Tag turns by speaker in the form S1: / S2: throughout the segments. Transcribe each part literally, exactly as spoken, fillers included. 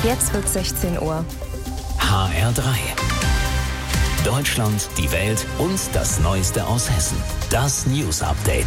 S1: Jetzt wird sechzehn Uhr.
S2: H R drei. Deutschland, die Welt und das Neueste aus Hessen. Das News Update.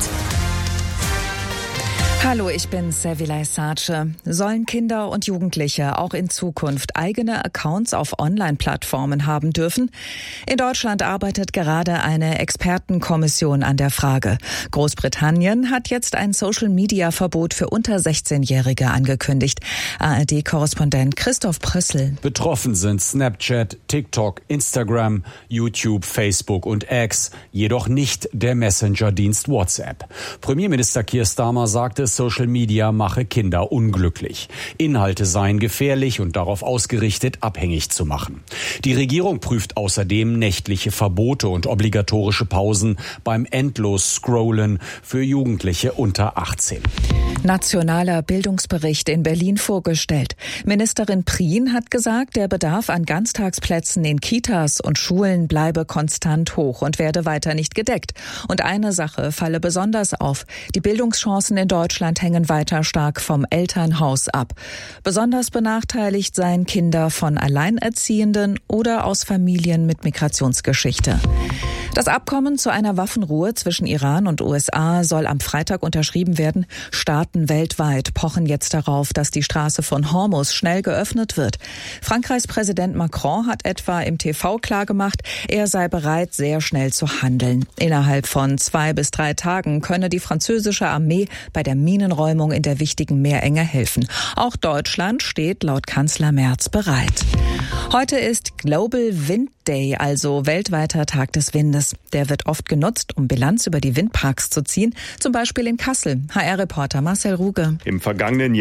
S3: Hallo, ich bin Sevilay Sace. Sollen Kinder und Jugendliche auch in Zukunft eigene Accounts auf Online-Plattformen haben dürfen? In Deutschland arbeitet gerade eine Expertenkommission an der Frage. Großbritannien hat jetzt ein Social-Media-Verbot für unter sechzehnjährige angekündigt. A R D-Korrespondent Christoph Prössl.
S4: Betroffen sind Snapchat, TikTok, Instagram, YouTube, Facebook und X, jedoch nicht der Messenger-Dienst WhatsApp. Premierminister Keir Starmer sagte, Social Media mache Kinder unglücklich. Inhalte seien gefährlich und darauf ausgerichtet, abhängig zu machen. Die Regierung prüft außerdem nächtliche Verbote und obligatorische Pausen beim Endlos-Scrollen für Jugendliche unter achtzehn.
S3: Nationaler Bildungsbericht in Berlin vorgestellt. Ministerin Prien hat gesagt, der Bedarf an Ganztagsplätzen in Kitas und Schulen bleibe konstant hoch und werde weiter nicht gedeckt. Und eine Sache falle besonders auf. Die Bildungschancen in Deutschland hängen weiter stark vom Elternhaus ab. Besonders benachteiligt seien Kinder von Alleinerziehenden oder aus Familien mit Migrationsgeschichte. Das Abkommen zu einer Waffenruhe zwischen Iran und U S A soll am Freitag unterschrieben werden. Staaten weltweit pochen jetzt darauf, dass die Straße von Hormuz schnell geöffnet wird. Frankreichs Präsident Macron hat etwa im T V klargemacht, er sei bereit, sehr schnell zu handeln. Innerhalb von zwei bis drei Tagen könne die französische Armee bei der Minenräumung in der wichtigen Meerenge helfen. Auch Deutschland steht laut Kanzler Merz bereit. Heute ist Global Wind Day, also weltweiter Tag des Windes. Der wird oft genutzt, um Bilanz über die Windparks zu ziehen, zum Beispiel in Kassel. H R-Reporter Marcel Ruge.
S5: Im vergangenen Jahr